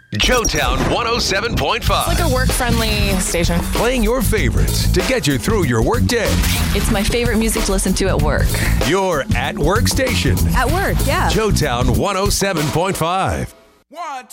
Joetown 107.5. It's like a work-friendly station. Playing your favorites to get you through your workday. It's my favorite music to listen to at work. Your at work station. At work, yeah. Joetown 107.5.